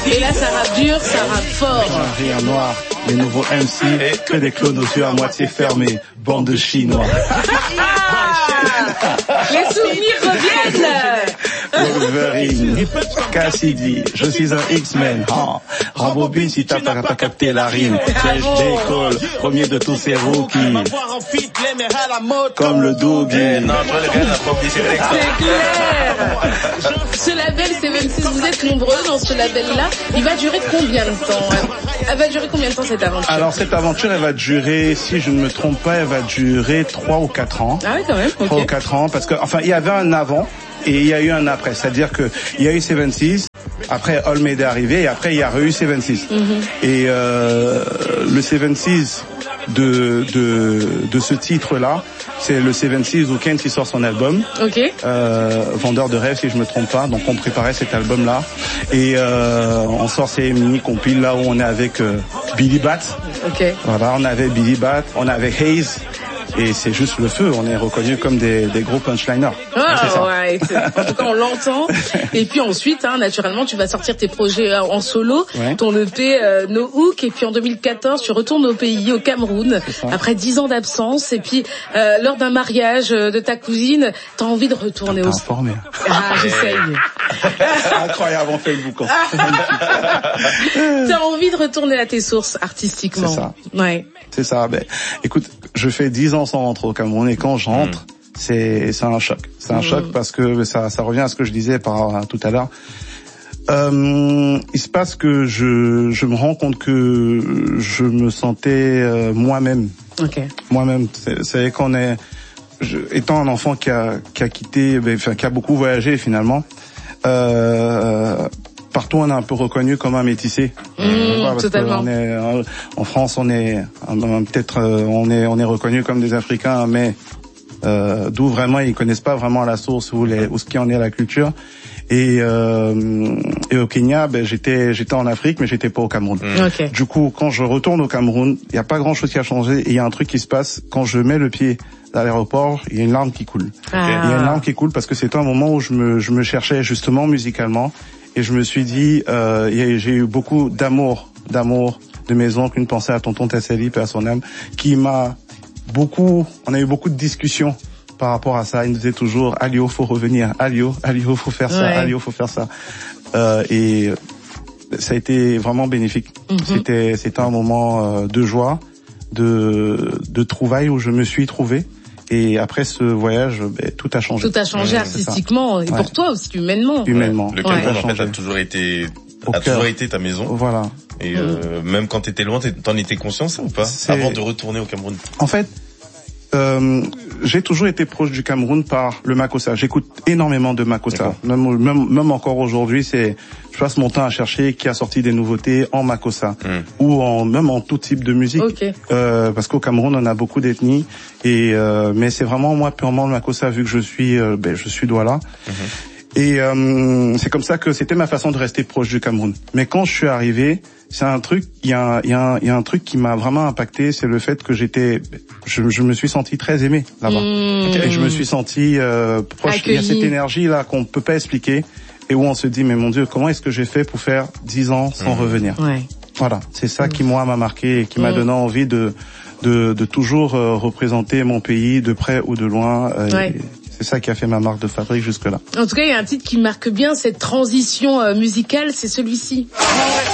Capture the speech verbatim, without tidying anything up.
Et là, ça rappe dur, ça rappe fort. Un rire noir, les nouveaux M C, que des clones aux yeux à moitié fermés, bande de Chinois. Les souvenirs reviennent. Wolverine, Cassidy, je suis un X-Men. Oh, rembobine si t'as pas, pas capté la rime. Flèche d'école, premier de tous ces rookies. Comme le Dougie. C'est clair. Ce label C vingt-six, vous êtes nombreux dans ce label-là. Il va durer combien de temps? Elle va durer combien de temps cette aventure? Alors cette aventure, elle va durer, si je ne me trompe pas, elle va durer trois ou quatre ans. Ah oui, quand même. Okay. Trois ou quatre ans, parce que enfin il y avait un avant et il y a eu un après. C'est-à-dire que il y a eu C vingt-six, après Olmeda est arrivé et après il y a eu C vingt-six. Mm-hmm. Et euh, le C vingt-six de de de ce titre-là, c'est le C vingt-six où Kent il sort son album. Ok. Euh, Vendeur de rêves si je me trompe pas. Donc on préparait cet album-là et euh, on sort ces mini compiles là où on est avec euh, Billy Bat. Ok. Voilà, on avait Billy Bat, on avait Hayes. Et c'est juste le feu, on est reconnus comme des, des gros punchliners. Ah ouais, en tout cas on l'entend. Et puis ensuite, hein, naturellement, tu vas sortir tes projets en solo, ouais. Ton E P euh, No Hook, et puis en deux mille quatorze, tu retournes au pays, au Cameroun, après dix ans d'absence. Et puis euh, lors d'un mariage de ta cousine, t'as envie de retourner au... informé. Ah, j'essaye. Incroyable en Facebook. T'as envie de retourner à tes sources artistiquement. C'est ça. Ouais. C'est ça. Ben, écoute, je fais dix ans sans rentrer au Cameroun et quand je rentre, mmh. c'est c'est un choc. C'est un mmh. choc parce que ça ça revient à ce que je disais par tout à l'heure. Euh, il se passe que je je me rends compte que je me sentais euh, moi-même. Okay. Moi-même. C'est, c'est qu'on est je, étant un enfant qui a qui a quitté, ben, enfin qui a beaucoup voyagé finalement. Euh, Partout, on est un peu reconnu comme un métissé. Mmh, parce totalement. On est, en France, on est peut-être, on est, on est reconnu comme des Africains, mais euh, d'où vraiment ils connaissent pas vraiment la source ou les, ou ce qui en est la culture. Et, euh, et au Kenya, ben j'étais, j'étais en Afrique, mais j'étais pas au Cameroun. Mmh. Okay. Du coup, quand je retourne au Cameroun, il y a pas grand-chose qui a changé. Et il y a un truc qui se passe quand je mets le pied à l'aéroport, il y a une larme qui coule. Ah. Il y a une larme qui coule parce que c'était un moment où je me, je me cherchais justement musicalement. Et je me suis dit, euh, j'ai eu beaucoup d'amour, d'amour de mes oncles, une pensée à tonton Tassali, paix à son âme, qui m'a beaucoup, on a eu beaucoup de discussions par rapport à ça. Il nous disait toujours, Alio, faut revenir, Alio, Alio, faut faire ça, ouais. Alio, faut faire ça. Euh, et ça a été vraiment bénéfique. Mm-hmm. C'était, c'était un moment de joie, de, de trouvailles où je me suis trouvé. Et après ce voyage, ben, tout a changé. Tout a changé ouais, artistiquement et ouais. Pour toi aussi humainement. Humainement. Le Cameroun ouais. en fait a toujours été, Au a cœur. toujours été ta maison. Voilà. Et euh, mmh. même quand t'étais loin, t'en étais conscient ça ou pas C'est... avant de retourner au Cameroun? En fait, euh, j'ai toujours été proche du Cameroun par le Makossa. J'écoute énormément de Makossa. Même, même, même encore aujourd'hui, c'est, je passe mon temps à chercher qui a sorti des nouveautés en Makossa mm. ou en même en tout type de musique. Okay. Euh, parce qu'au Cameroun, on a beaucoup d'ethnies et euh, mais c'est vraiment moi purement le Makossa vu que je suis, euh, ben je suis Douala. Mm-hmm. Et euh, c'est comme ça que c'était ma façon de rester proche du Cameroun. Mais quand je suis arrivé, c'est un truc, il y a, il y a, il y a un truc qui m'a vraiment impacté, c'est le fait que j'étais, je, je me suis senti très aimé là-bas. Mmh. Et je me suis senti euh, proche. Accueilli. Il y a cette énergie là qu'on peut pas expliquer et où on se dit mais mon Dieu, comment est-ce que j'ai fait pour faire dix ans sans mmh. revenir? Ouais. Voilà, c'est ça mmh. qui moi m'a marqué et qui mmh. m'a donné envie de de, de toujours euh, représenter mon pays de près ou de loin. Euh, ouais. et, c'est ça qui a fait ma marque de fabrique jusque-là. En tout cas, il y a un titre qui marque bien cette transition euh, musicale, c'est celui-ci.